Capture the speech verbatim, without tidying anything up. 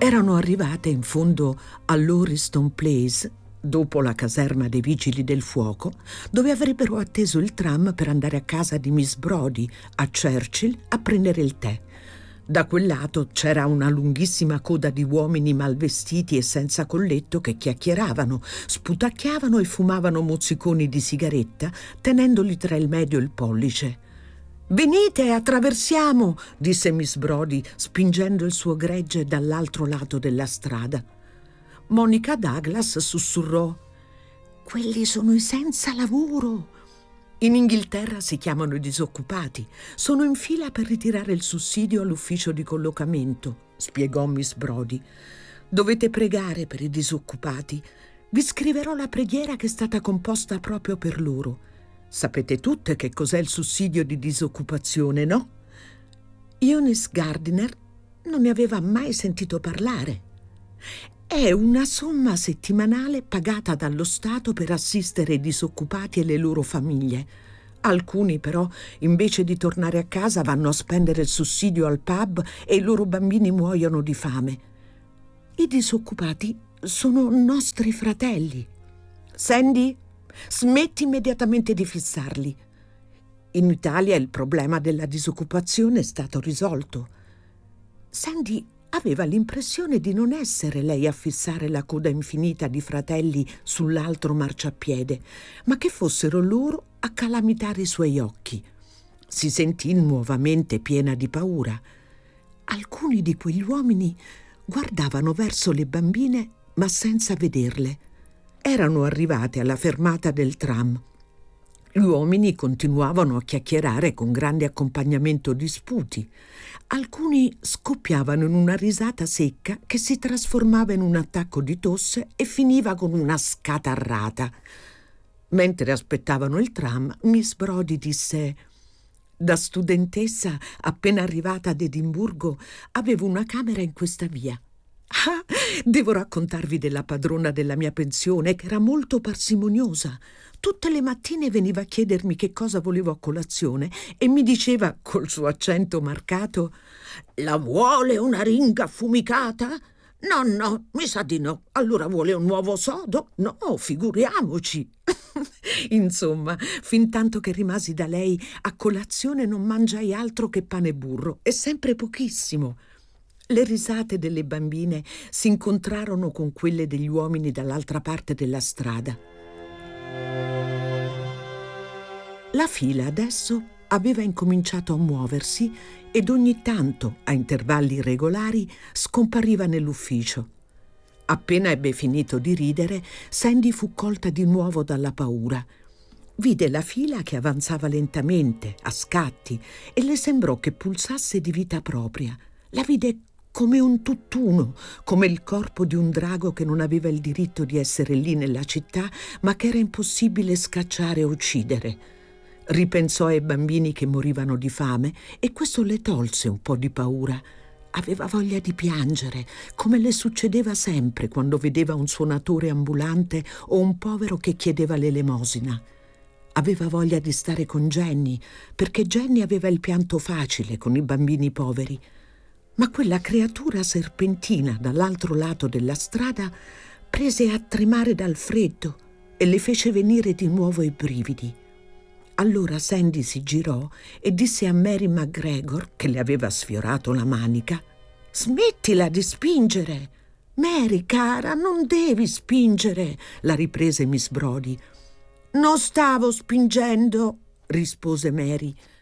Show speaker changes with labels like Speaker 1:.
Speaker 1: Erano arrivate in fondo all'Orriston Place, dopo la caserma dei vigili del fuoco, dove avrebbero atteso il tram per andare a casa di Miss Brodie a Churchill a prendere il tè. Da quel lato c'era una lunghissima coda di uomini malvestiti e senza colletto che chiacchieravano, sputacchiavano e fumavano mozziconi di sigaretta, tenendoli tra il medio e il pollice. «Venite, attraversiamo!» disse Miss Brodie, spingendo il suo gregge dall'altro lato della strada. Monica Douglas sussurrò: «Quelli sono i senza lavoro!» In Inghilterra si chiamano i disoccupati. Sono in fila per ritirare il sussidio all'ufficio di collocamento, spiegò Miss Brodie. Dovete pregare per i disoccupati. Vi scriverò la preghiera che è stata composta proprio per loro. Sapete tutte che cos'è il sussidio di disoccupazione, no? Eunice Gardiner non ne aveva mai sentito parlare. È una somma settimanale pagata dallo Stato per assistere i disoccupati e le loro famiglie. Alcuni però, invece di tornare a casa, vanno a spendere il sussidio al pub e i loro bambini muoiono di fame. I disoccupati sono nostri fratelli. Sandy, smetti immediatamente di fissarli. In Italia il problema della disoccupazione è stato risolto. Sandy aveva l'impressione di non essere lei a fissare la coda infinita di fratelli sull'altro marciapiede, ma che fossero loro a calamitare i suoi occhi. Si sentì nuovamente piena di paura. Alcuni di quegli uomini guardavano verso le bambine, ma senza vederle. Erano arrivate alla fermata del tram. Gli uomini continuavano a chiacchierare con grande accompagnamento di sputi. Alcuni scoppiavano in una risata secca che si trasformava in un attacco di tosse e finiva con una scatarrata. Mentre aspettavano il tram, Miss Brodie disse: «Da studentessa appena arrivata ad Edimburgo avevo una camera in questa via. Ah, devo raccontarvi della padrona della mia pensione, che era molto parsimoniosa. Tutte le mattine veniva a chiedermi che cosa volevo a colazione e mi diceva col suo accento marcato: «La vuole una ringa affumicata? No, no, mi sa di no. Allora vuole un uovo sodo? No, figuriamoci!» Insomma, fin tanto che rimasi da lei, a colazione non mangiai altro che pane e burro, e sempre pochissimo. Le risate delle bambine si incontrarono con quelle degli uomini dall'altra parte della strada. La fila adesso aveva incominciato a muoversi ed ogni tanto, a intervalli regolari, scompariva nell'ufficio. Appena ebbe finito di ridere, Sandy fu colta di nuovo dalla paura. Vide la fila che avanzava lentamente, a scatti, e le sembrò che pulsasse di vita propria. La vide come un tutt'uno, come il corpo di un drago che non aveva il diritto di essere lì nella città, ma che era impossibile scacciare e uccidere. Ripensò ai bambini che morivano di fame e questo le tolse un po' di paura. Aveva voglia di piangere, come le succedeva sempre quando vedeva un suonatore ambulante o un povero che chiedeva l'elemosina. Aveva voglia di stare con Jenny, perché Jenny aveva il pianto facile con i bambini poveri. Ma quella creatura serpentina dall'altro lato della strada prese a tremare dal freddo e le fece venire di nuovo i brividi. Allora Sandy si girò e disse a Mary McGregor, che le aveva sfiorato la manica: «Smettila di spingere!» «Mary, cara, non devi spingere!» la riprese Miss Brodie. «Non stavo spingendo!» rispose Mary.